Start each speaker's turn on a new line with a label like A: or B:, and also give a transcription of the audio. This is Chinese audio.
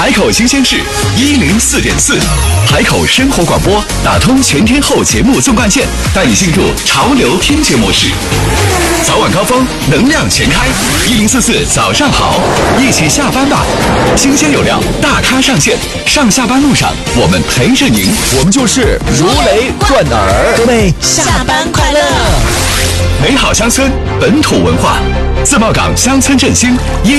A: 海口新鲜事104.4，海口生活广播打通全天候节目纵贯线，带你进入潮流听觉模式。早晚高峰，能量全开，1044早上好，一起下班吧。新鲜有料，大咖上线，上下班路上我们陪着您，我们就是如雷贯耳。
B: 各位下班快乐！
A: 美好乡村，本土文化，自贸港乡村振兴